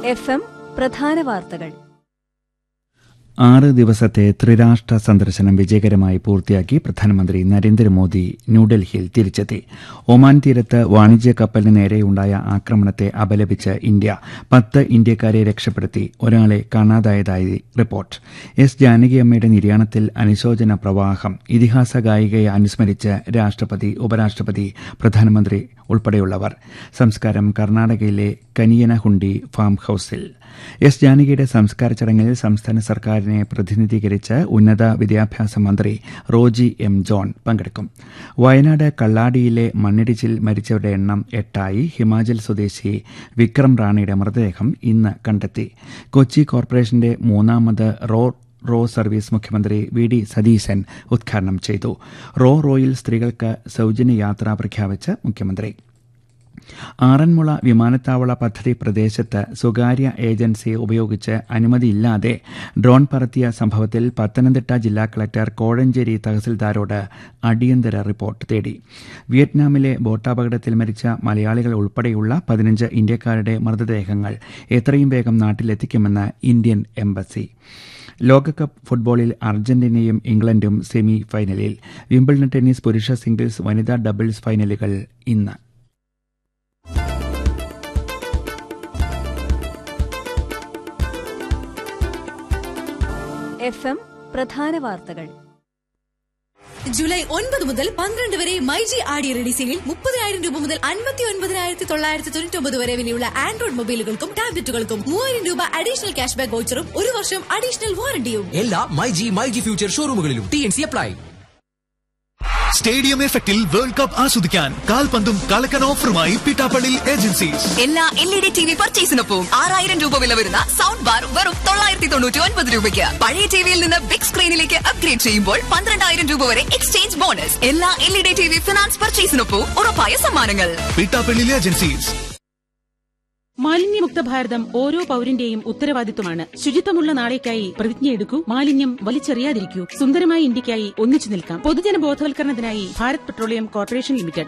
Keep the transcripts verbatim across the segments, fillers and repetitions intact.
F M പ്രധാന വാർത്തകൾ. ആറ് ദിവസത്തെ ത്രിരാഷ്ട്ര സന്ദർശനം വിജയകരമായി പൂർത്തിയാക്കി പ്രധാനമന്ത്രി നരേന്ദ്രമോദി ന്യൂഡൽഹിയിൽ തിരിച്ചെത്തി. ഒമാൻ തീരത്ത് വാണിജ്യ കപ്പലിന് നേരെയുണ്ടായ ആക്രമണത്തെ അപലപിച്ച് ഇന്ത്യ പത്ത് ഇന്ത്യക്കാരെ രക്ഷപ്പെടുത്തി. ഒരാളെ കാണാതായതായി റിപ്പോർട്ട്. എസ് ജാനകിയമ്മയുടെ നിര്യാണത്തിൽ അനുശോചന പ്രവാഹം. ഇതിഹാസ ഗായികയെ അനുസ്മരിച്ച് രാഷ്ട്രപതി, ഉപരാഷ്ട്രപതി, പ്രധാനമന്ത്രി ഉൾപ്പെടെയുള്ളവർ. സംസ്കാരം കർണാടകയിലെ കനിയനഹുണ്ടി ഫാം ഹൌസിൽ. എസ് ജാനകിയുടെ സംസ്കാര ചടങ്ങിൽ സംസ്ഥാന സർക്കാരിനെ പ്രതിനിധീകരിച്ച് ഉന്നത വിദ്യാഭ്യാസ മന്ത്രി റോജി എം ജോൺ പങ്കെടുക്കും. വയനാട് കള്ളാടിയിലെ മണ്ണിടിച്ചിൽ മരിച്ചവരുടെ എണ്ണം എട്ടായി. ഹിമാചൽ സ്വദേശി വിക്രം റാണിയുടെ മൃതദേഹം ഇന്ന് കണ്ടെത്തി. കൊച്ചി കോർപ്പറേഷന്റെ മൂന്നാമത് റോ റോ സർവീസ് മുഖ്യമന്ത്രി വി ഡി സതീശൻ ഉദ്ഘാടനം ചെയ്തു. റോ റോയിൽ സ്ത്രീകൾക്ക് സൌജന്യ യാത്ര പ്രഖ്യാപിച്ച് മുഖ്യമന്ത്രി. ആറന്മുള വിമാനത്താവള പദ്ധതി പ്രദേശത്ത് സ്വകാര്യ ഏജൻസി ഉപയോഗിച്ച് അനുമതിയില്ലാതെ ഡ്രോൺ പറത്തിയ സംഭവത്തിൽ പത്തനംതിട്ട ജില്ലാ കളക്ടർ കോഴഞ്ചേരി തഹസിൽദാരോട് അടിയന്തര റിപ്പോർട്ട് തേടി. വിയറ്റ്നാമിലെ ബോട്ടപകടത്തിൽ മരിച്ച മലയാളികൾ ഉൾപ്പെടെയുള്ള പതിനഞ്ച് ഇന്ത്യക്കാരുടെ മൃതദേഹങ്ങൾ എത്രയും വേഗം നാട്ടിലെത്തിക്കുമെന്ന് ഇന്ത്യൻ എംബസി. ലോകകപ്പ് ഫുട്ബോളിൽ അർജന്റീനയും ഇംഗ്ലണ്ടും സെമി ഫൈനലിൽ. വിംബിൾഡൺ ടെന്നീസ് പുരുഷ സിംഗിൾസ്, വനിതാ ഡബിൾസ് ഫൈനലുകൾ ഇന്ന്. എഫ് എം പ്രധാന വാർത്തകൾ. ജൂലൈ ഒൻപത് മുതൽ പന്ത്രണ്ട് വരെ മൈജി ആടി റെഡിസിയിൽ മുപ്പതിനായിരം രൂപ മുതൽ അൻപത്തി ഒൻപതിനായിരത്തി തൊള്ളായിരത്തി തൊണ്ണൂറ്റി ഒമ്പത് വരെ വിലയുള്ള ആൻഡ്രോയിഡ് മൊബൈലുകൾക്കും ടാബ്ലറ്റുകൾക്കും മൂവായിരം രൂപ അഡീഷണൽ ക്യാഷ് ബാക്ക് വൗച്ചറും ഒരു വർഷം അഡീഷണൽ വാറണ്ടിയും എല്ലാ myG myG future ഷോറൂമുകളിലും. T N C apply. Stadium എഫക്റ്റിൽ വേൾഡ് കപ്പ് ആസ്വദിക്കാൻ കാൽപന്തും കളക്കൻ ഓഫറുമായി പിട്ടാപ്പള്ളി ഏജൻസീസ്. എല്ലാ L E D T V പർച്ചേസിനൊപ്പം ആറായിരം രൂപ വില വരുന്ന സൗണ്ട് ബാർ വെറും തൊള്ളായിരത്തി തൊണ്ണൂറ്റി ഒൻപത് രൂപയ്ക്ക്. പഴയ ടിവിയിൽ നിന്ന് ബിഗ് സ്ക്രീനിലേക്ക് അപ്ഗ്രേഡ് ചെയ്യുമ്പോൾ പന്ത്രണ്ടായിരം രൂപ വരെ എക്സ്ചേഞ്ച് ബോണസ്. എല്ലാ L E D T V finance പർച്ചേസിനൊപ്പം ഉറപ്പായ സമ്മാനങ്ങൾ. പിട്ടാപ്പള്ളി ഏജൻസീസ്. മാലിന്യമുക്ത ഭാരതം ഓരോ പൌരന്റെയും ഉത്തരവാദിത്വമാണ്. ശുചിത്വമുള്ള നാളേക്കായി പ്രതിജ്ഞയെടുക്കൂ. മാലിന്യം വലിച്ചെറിയാതിരിക്കൂ. സുന്ദരമായ ഇന്ത്യക്കായി ഒന്നിച്ചു നിൽക്കാം. പൊതുജന ബോധവൽക്കരണത്തിനായി Bharat petroleum corporation limited.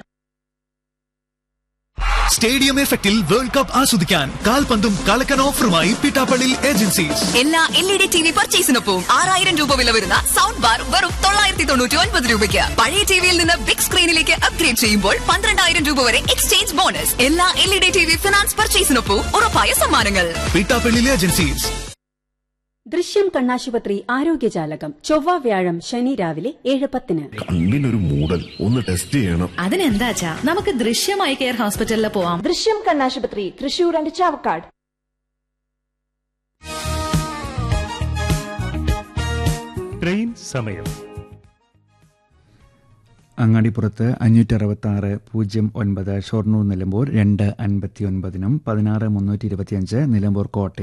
Stadium എഫക്റ്റിൽ വേൾഡ് കപ്പ് ആസ്വദിക്കാൻ കാൽപന്തും കളക്കൻ ഓഫറുമായി പിട്ടാപ്പള്ളി ഏജൻസീസ്. എല്ലാ L E D T V പർച്ചേസിനൊപ്പം ആറായിരം രൂപ വില വരുന്ന സൗണ്ട് ബാർ വെറും തൊള്ളായിരത്തി തൊണ്ണൂറ്റി ഒൻപത് രൂപയ്ക്ക്. പഴയ ടിവിയിൽ നിന്ന് ബിഗ് സ്ക്രീനിലേക്ക് അപ്ഗ്രേഡ് ചെയ്യുമ്പോൾ പന്ത്രണ്ടായിരം രൂപ വരെ എക്സ്ചേഞ്ച് ബോണസ്. എല്ലാ L E D T V finance പർച്ചേസിനൊപ്പം ഉറപ്പായ സമ്മാനങ്ങൾ. പിട്ടാപ്പള്ളി ഏജൻസീസ്. ദൃശ്യം കണ്ണാശുപത്രി ആരോഗ്യജാലകം ചൊവ്വ വ്യാഴം ശനി രാവിലെ ഏഴ് പത്തിന്. കണ്ണിനൊരു മൂടൽ, ഒന്ന് ടെസ്റ്റ് ചെയ്യണം. അതിനെന്താച്ചാ നമുക്ക് ദൃശ്യമായി കെയർ ഹോസ്പിറ്റലിൽ പോവാം. ദൃശ്യം കണ്ണാശുപത്രി, തൃശൂർ ആൻഡ് ചാവക്കാട്. ട്രെയിൻ സമയം. അങ്ങാടിപ്പുറത്ത് അഞ്ഞൂറ്റി അറുപത്തി ആറ് പൂജ്യം ഒൻപത് ഷൊർണൂർ നിലമ്പൂർ രണ്ട് അൻപത്തി ഒൻപതിനും പതിനാറ് മുന്നൂറ്റി ഇരുപത്തിയഞ്ച് നിലമ്പൂർ കോട്ടയം